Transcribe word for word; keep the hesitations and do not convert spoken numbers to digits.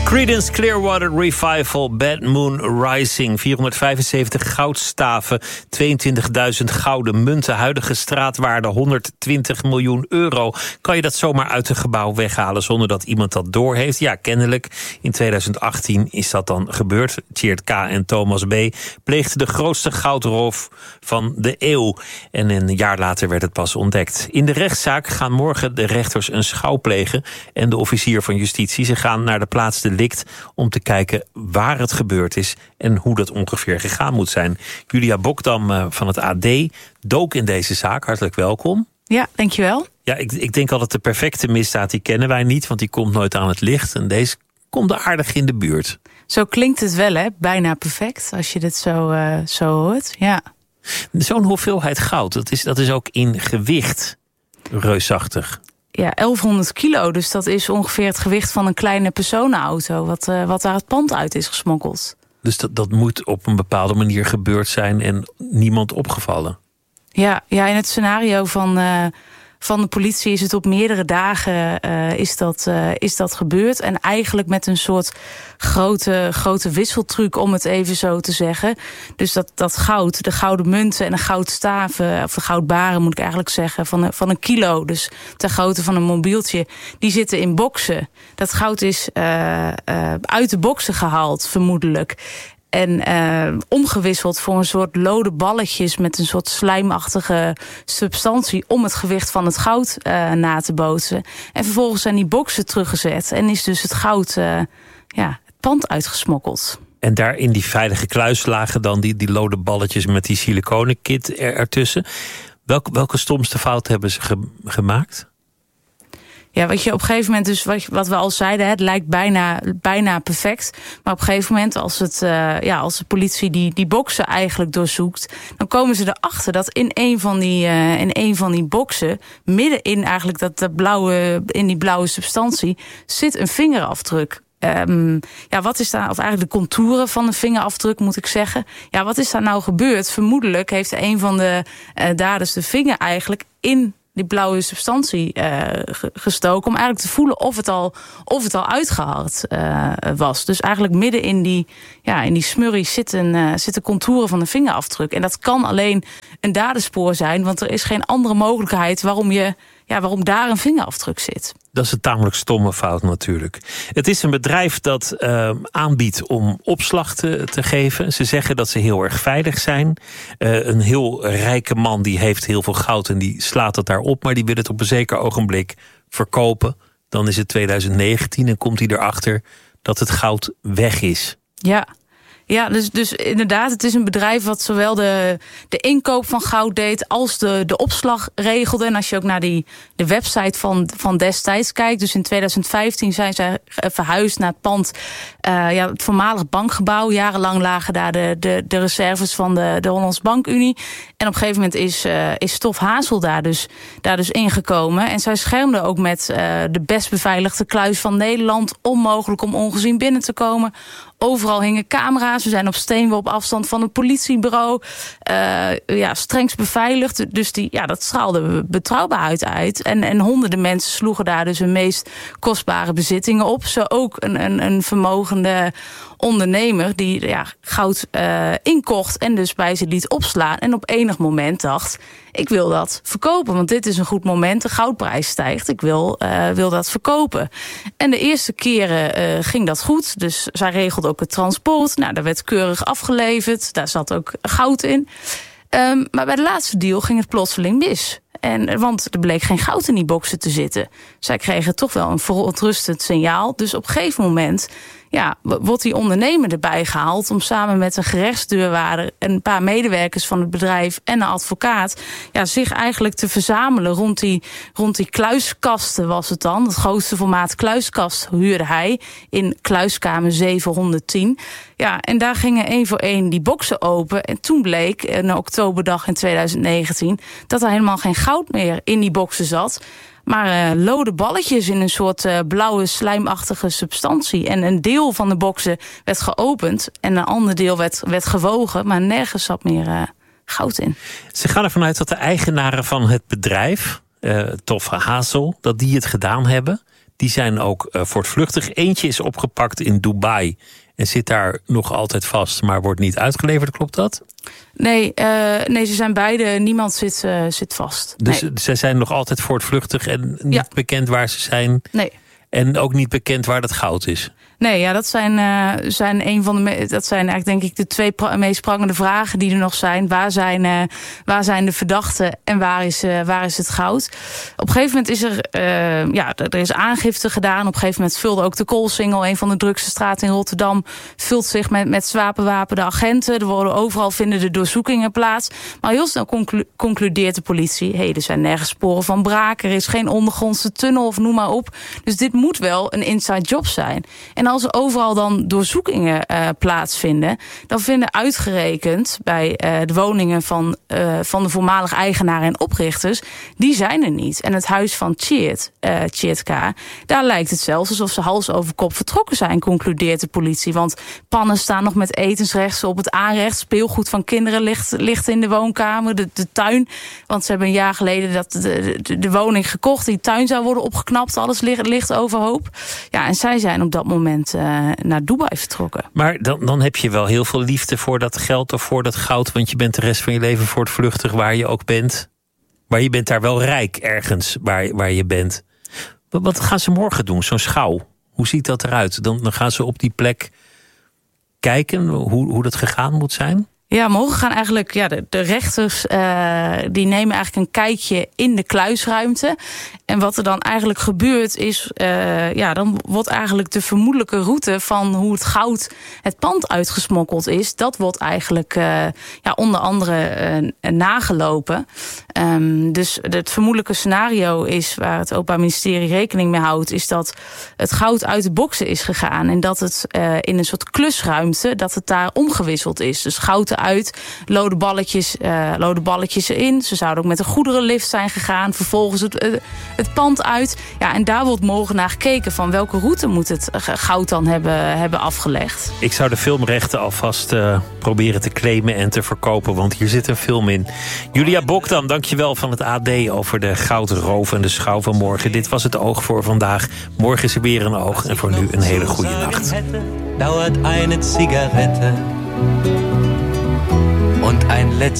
Creedence Clearwater Revival, Bad Moon Rising. vierhonderdvijfenzeventig goudstaven, tweeëntwintigduizend gouden munten. Huidige straatwaarde honderdtwintig miljoen euro. Kan je dat zomaar uit een gebouw weghalen zonder dat iemand dat doorheeft? Ja, kennelijk. In tweeduizend achttien is dat dan gebeurd. Tjeerd K. en Thomas B. pleegden de grootste goudroof van de eeuw. En een jaar later werd het pas ontdekt. In de rechtszaak gaan morgen de rechters een schouw plegen en de officier van justitie. Ze gaan naar de plaats delict om te kijken waar het gebeurd is en hoe dat ongeveer gegaan moet zijn. Julia Bokdam van het A D dook in deze zaak. Hartelijk welkom. Ja, dankjewel. Ja, ik, ik denk altijd de perfecte misdaad, die kennen wij niet, want die komt nooit aan het licht. En deze komt aardig in de buurt. Zo klinkt het wel, hè? Bijna perfect, als je dit zo, uh, zo hoort. Ja. Zo'n hoeveelheid goud, dat is, dat is ook in gewicht reusachtig. Ja, elfhonderd kilo, dus dat is ongeveer het gewicht van een kleine personenauto, wat, uh, wat daar het pand uit is gesmokkeld. Dus dat, dat moet op een bepaalde manier gebeurd zijn en niemand opgevallen? Ja, ja, in het scenario van, uh, van de politie is het op meerdere dagen uh, is dat, uh, is dat gebeurd. En eigenlijk met een soort grote, grote wisseltruc, om het even zo te zeggen. Dus dat, dat goud, de gouden munten en de goudstaven, of de goudbaren moet ik eigenlijk zeggen, van, van een kilo, dus ter grootte van een mobieltje, die zitten in boksen. Dat goud is uh, uh, uit de boksen gehaald, vermoedelijk. En uh, omgewisseld voor een soort lode balletjes met een soort slijmachtige substantie om het gewicht van het goud uh, na te bootsen. En vervolgens zijn die boksen teruggezet en is dus het goud uh, ja, het pand uitgesmokkeld. En daar in die veilige kluis lagen dan die, die lode balletjes met die siliconenkit er, ertussen. Welke, welke stomste fout hebben ze ge, gemaakt? Ja, wat je op een gegeven moment, dus wat, wat we al zeiden, het lijkt bijna, bijna perfect. Maar op een gegeven moment, als, het, uh, ja, als de politie die, die boksen eigenlijk doorzoekt, dan komen ze erachter dat in een van die, uh, in een van die boksen, middenin eigenlijk dat, dat blauwe, in die blauwe substantie, zit een vingerafdruk. Um, ja, wat is daar, of eigenlijk de contouren van de vingerafdruk, moet ik zeggen. Ja, wat is daar nou gebeurd? Vermoedelijk heeft een van de uh, daders de vinger eigenlijk in die blauwe substantie uh, gestoken, om eigenlijk te voelen of het al, of het al uitgehaald uh, was. Dus eigenlijk midden in die, ja, in die smurrie zitten, uh, zitten contouren van de vingerafdruk. En dat kan alleen een daderspoor zijn, want er is geen andere mogelijkheid waarom, je, ja, waarom daar een vingerafdruk zit. Dat is een tamelijk stomme fout natuurlijk. Het is een bedrijf dat uh, aanbiedt om opslag te, te geven. Ze zeggen dat ze heel erg veilig zijn. Uh, een heel rijke man die heeft heel veel goud en die slaat het daar op, maar die wil het op een zeker ogenblik verkopen. Dan is het tweeduizend negentien en komt hij erachter dat het goud weg is. Ja. Ja, dus, dus inderdaad, het is een bedrijf wat zowel de, de inkoop van goud deed als de, de opslag regelde. En als je ook naar die, de website van, van destijds kijkt, dus in tweeduizend vijftien zijn zij verhuisd naar het pand, uh, ja, het voormalig bankgebouw. Jarenlang lagen daar de, de, de reserves van de, de Hollandse Bankunie. En op een gegeven moment is, uh, is Stof Hazel daar dus, daar dus ingekomen. En zij schermden ook met uh, de best beveiligde kluis van Nederland, onmogelijk om ongezien binnen te komen. Overal hingen camera's. We zijn op steenworp afstand van het politiebureau. Uh, ja, strengst beveiligd. Dus die, ja, dat straalde betrouwbaarheid uit. En, en honderden mensen sloegen daar dus hun meest kostbare bezittingen op. Zo ook een, een, een vermogende ondernemer die ja, goud uh, inkocht en dus bij ze liet opslaan. En op enig moment dacht, ik wil dat verkopen. Want dit is een goed moment, de goudprijs stijgt. Ik wil, uh, wil dat verkopen. En de eerste keren uh, ging dat goed. Dus zij regelde ook het transport. Nou, daar werd keurig afgeleverd. Daar zat ook goud in. Um, maar bij de laatste deal ging het plotseling mis. En, want er bleek geen goud in die boksen te zitten. Zij kregen toch wel een verontrustend signaal. Dus op een gegeven moment ja, wordt die ondernemer erbij gehaald om samen met een gerechtsdeurwaarder en een paar medewerkers van het bedrijf en een advocaat ja, zich eigenlijk te verzamelen rond die, rond die kluiskasten was het dan. Het grootste formaat kluiskast huurde hij in kluiskamer zevenhonderdtien. Ja, en daar gingen één voor één die boksen open. En toen bleek, een oktoberdag in tweeduizend negentien, dat er helemaal geen goud meer in die boksen zat. Maar uh, lode balletjes in een soort uh, blauwe slijmachtige substantie. En een deel van de boksen werd geopend en een ander deel werd, werd gewogen. Maar nergens zat meer uh, goud in. Ze gaan ervan uit dat de eigenaren van het bedrijf, uh, Stof Hazel, dat die het gedaan hebben. die zijn ook uh, voortvluchtig. Eentje is opgepakt in Dubai en zit daar nog altijd vast, maar wordt niet uitgeleverd. Klopt dat? Nee, uh, nee ze zijn beide. Niemand zit, uh, zit vast. Dus nee. Ze zijn nog altijd voortvluchtig en niet ja. bekend waar ze zijn? Nee. En ook niet bekend waar dat goud is? Nee, ja, dat zijn, uh, zijn een van de me- dat zijn eigenlijk denk ik de twee pra- meest prangende vragen die er nog zijn. Waar zijn, uh, waar zijn de verdachten en waar is, uh, waar is het goud? Op een gegeven moment is er, uh, ja, er is aangifte gedaan. Op een gegeven moment vulde ook de Koolsingel, een van de drukste straten in Rotterdam, vult zich met, met zwapewapende agenten. Er worden overal vinden de doorzoekingen plaats. Maar heel snel conclu- concludeert de politie, hé, hey, er zijn nergens sporen van braak, er is geen ondergrondse tunnel of noem maar op. Dus dit moet wel een inside job zijn. En En als er overal dan doorzoekingen uh, plaatsvinden, dan vinden uitgerekend bij uh, de woningen van, uh, van de voormalig eigenaren en oprichters, die zijn er niet. En het huis van Tjeerd, uh, Tjeerd K., daar lijkt het zelfs alsof ze hals over kop vertrokken zijn, concludeert de politie. Want pannen staan nog met etensrechten op het aanrecht, speelgoed van kinderen ligt, ligt in de woonkamer, de, de tuin. Want ze hebben een jaar geleden dat de, de, de woning gekocht, die tuin zou worden opgeknapt, alles ligt, ligt overhoop. Ja, en zij zijn op dat moment Uh, naar Dubai vertrokken. Maar dan, dan heb je wel heel veel liefde voor dat geld of voor dat goud, want je bent de rest van je leven voortvluchtig waar je ook bent. Maar je bent daar wel rijk ergens waar, waar je bent. Wat, wat gaan ze morgen doen, zo'n schouw? Hoe ziet dat eruit? Dan, dan gaan ze op die plek kijken hoe, hoe dat gegaan moet zijn? Ja, morgen gaan eigenlijk ja, de, de rechters uh, die nemen eigenlijk een kijkje in de kluisruimte. En wat er dan eigenlijk gebeurt is, uh, ja, dan wordt eigenlijk de vermoedelijke route van hoe het goud het pand uitgesmokkeld is, dat wordt eigenlijk uh, ja, onder andere uh, nagelopen. Um, dus het vermoedelijke scenario is, waar het Openbaar Ministerie rekening mee houdt, is dat het goud uit de boksen is gegaan en dat het uh, in een soort klusruimte, dat het daar omgewisseld is. Dus goud uit, lode balletjes, uh, lode balletjes erin. Ze zouden ook met een goederenlift zijn gegaan. Vervolgens het, uh, het pand uit. Ja, en daar wordt morgen naar gekeken van welke route moet het goud dan hebben, hebben afgelegd. Ik zou de filmrechten alvast uh, proberen te claimen en te verkopen, want hier zit een film in. Julia Bokdam, dankjewel van het A D over de goudroof en de schouw van morgen. Dit was het Oog voor vandaag. Morgen is er weer een oog en voor nu een hele goede nacht. Dauert eine Zigarette und ein letztes